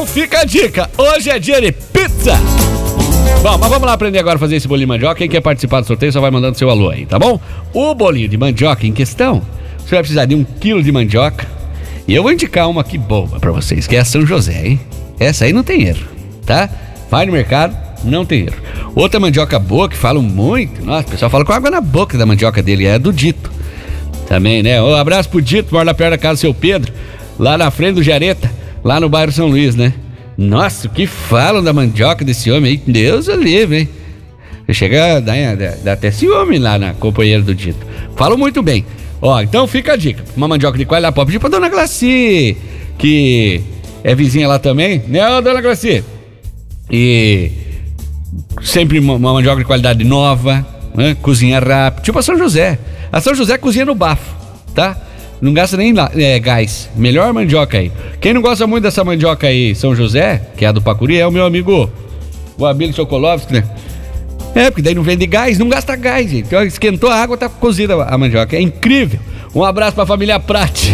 fica a dica. Hoje é dia de pizza. Bom, mas vamos lá aprender agora a fazer esse bolinho de mandioca. Quem quer participar do sorteio só vai mandando seu alô aí, tá bom? O bolinho de mandioca em questão, você vai precisar de 1 quilo de mandioca. E eu vou indicar uma aqui boa pra vocês, que é a São José, hein? Essa aí não tem erro, tá? Vai no mercado, não tem erro. Outra mandioca boa que falam muito, nossa, o pessoal fala com água na boca da mandioca dele, é a do Dito. Também, né? Um abraço pro Dito, mora lá perto da casa do seu Pedro, lá na frente do Jareta, lá no bairro São Luís, né? Nossa, o que falam da mandioca desse homem aí? Deus o livre, hein? Chega a dar até ciúme lá na companheira do Dito. Falam muito bem. Ó, então fica a dica. Uma mandioca de qualidade, pode pedir pra dona Glaci, que é vizinha lá também, né, dona Glaci? E sempre uma mandioca de qualidade nova, né? Cozinha rápido, tipo a São José. A São José cozinha no bafo, tá? Não gasta nem gás. Melhor mandioca aí. Quem não gosta muito dessa mandioca aí, São José, que é a do Pacuri, é o meu amigo, o Abílio Sokolovski, né? É, porque daí não vende gás, não gasta gás, gente. Então, esquentou a água, tá cozida a mandioca. É incrível. Um abraço pra família Prati.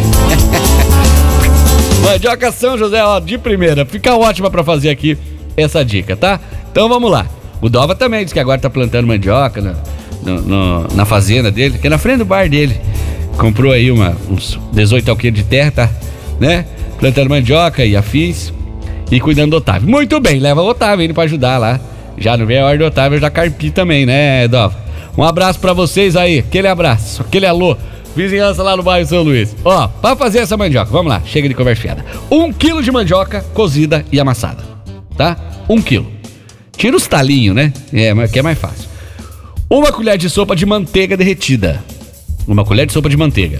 Mandioca São José, ó, de primeira. Fica ótima pra fazer aqui essa dica, tá? Então vamos lá. O Dova também diz que agora tá plantando mandioca na fazenda dele, que é na frente do bar dele. Comprou aí uns 18 alqueires de terra, tá? Né? Plantando mandioca e afins. E cuidando do Otávio. Muito bem, leva o Otávio ele pra ajudar lá. Já não vem a hora do Otávio da Carpi também, né, Dova? Um abraço pra vocês aí. Aquele abraço, aquele alô. Vizinhança lá no bairro São Luís. Ó, pra fazer essa mandioca, vamos lá, chega de conversa fiada. 1 quilo de mandioca cozida e amassada, tá? 1 quilo. Tira os talinhos, né? Que é mais fácil. 1 colher de sopa de manteiga derretida. 1 colher de sopa de manteiga.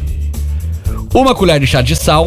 1 colher de chá de sal.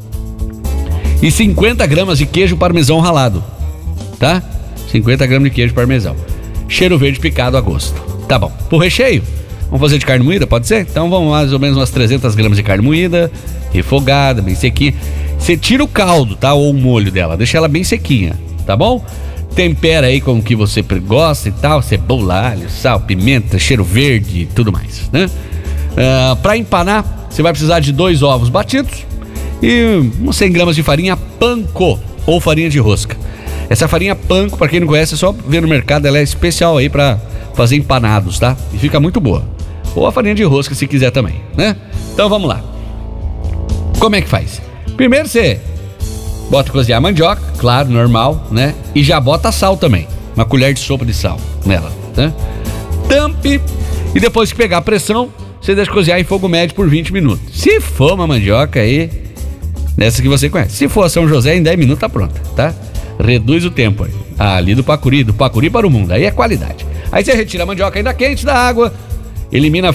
E 50 gramas de queijo parmesão ralado, tá? 50 gramas de queijo parmesão. Cheiro verde picado a gosto. Tá bom. Pro recheio, vamos fazer de carne moída, pode ser? Então vamos mais ou menos umas 300 gramas de carne moída, refogada, bem sequinha. Você tira o caldo, tá? Ou o molho dela, deixa ela bem sequinha, tá bom? Tempera aí com o que você gosta e tal, cebola, alho, sal, pimenta, cheiro verde e tudo mais, né? Pra empanar, você vai precisar de 2 ovos batidos e uns 100 gramas de farinha panko ou farinha de rosca. Essa farinha panko, pra quem não conhece, é só ver no mercado, ela é especial aí pra fazer empanados, tá? E fica muito boa. Ou a farinha de rosca, se quiser também, né? Então vamos lá. Como é que faz? Primeiro você bota cozinhar a mandioca, claro, normal, né? E já bota sal também. 1 colher de sopa de sal nela, né? Tampe e depois que pegar a pressão, você deixa cozinhar em fogo médio por 20 minutos. Se for uma mandioca aí, dessa que você conhece. Se for a São José, em 10 minutos tá pronta, tá? Reduz o tempo aí. Ali do Pacuri para o mundo. Aí é qualidade. Aí você retira a mandioca ainda quente da água, elimina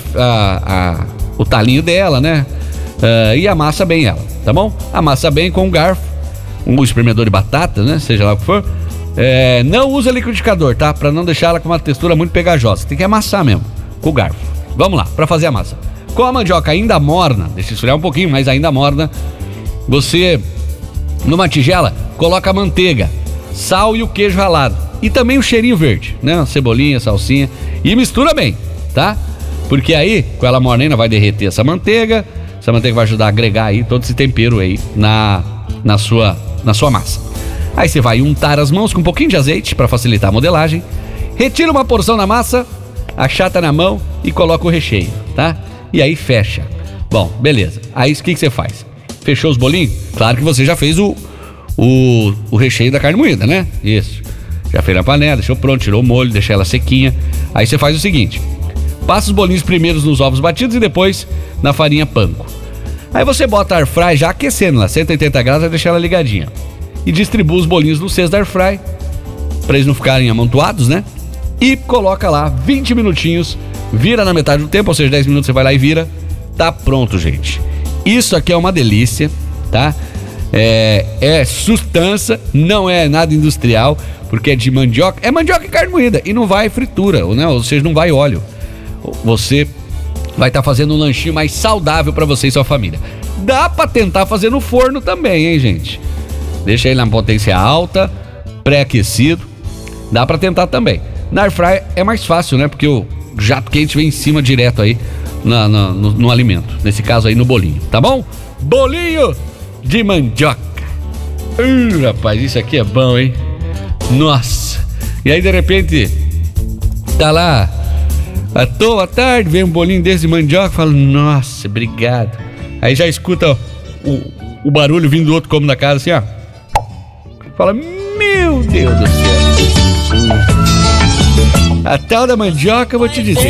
o talinho dela, né? E amassa bem ela, tá bom? Amassa bem com um garfo, um espremedor de batata, né? Seja lá o que for. Não usa liquidificador, tá? Pra não deixar ela com uma textura muito pegajosa. Tem que amassar mesmo, com o garfo. Vamos lá, pra fazer a massa. Com a mandioca ainda morna, deixa esfriar um pouquinho, mas ainda morna, você, numa tigela, coloca a manteiga, sal e o queijo ralado. E também o cheirinho verde, né? Cebolinha, salsinha. E mistura bem, tá? Porque aí, com ela morna, vai derreter essa manteiga. Essa manteiga vai ajudar a agregar aí todo esse tempero aí na sua massa. Aí você vai untar as mãos com um pouquinho de azeite para facilitar a modelagem. Retira uma porção da massa, achata na mão e coloca o recheio, tá? E aí fecha. Bom, beleza. Aí o que você faz? Fechou os bolinhos? Claro que você já fez o recheio da carne moída, né? Isso. Já fez na panela, deixou pronto, tirou o molho, deixou ela sequinha. Aí você faz o seguinte: passa os bolinhos primeiros nos ovos batidos e depois na farinha panko. Aí você bota a air fry já aquecendo lá, 180 graus, vai deixar ela ligadinha. E distribui os bolinhos no cesto da air fry, pra eles não ficarem amontoados, né? E coloca lá 20 minutinhos, vira na metade do tempo, ou seja, 10 minutos você vai lá e vira. Tá pronto, gente. Isso aqui é uma delícia, tá? É sustância, não é nada industrial, porque é de mandioca. É mandioca e carne moída, e não vai fritura, né? Ou seja, não vai óleo. Você vai estar fazendo um lanchinho mais saudável pra você e sua família. Dá pra tentar fazer no forno também, hein, gente? Deixa ele na potência alta, pré-aquecido. Dá pra tentar também. Na air fry é mais fácil, né? Porque o jato quente vem em cima direto aí no alimento. Nesse caso aí no bolinho, tá bom? Bolinho de mandioca. Rapaz, isso aqui é bom, hein? Nossa! E aí, de repente, tá lá, à toa, à tarde, vem um bolinho desse de mandioca, fala, nossa, obrigado. Aí já escuta o barulho vindo do outro cômodo da casa, assim, ó. Fala, meu Deus do céu. A tal da mandioca, eu vou te dizer.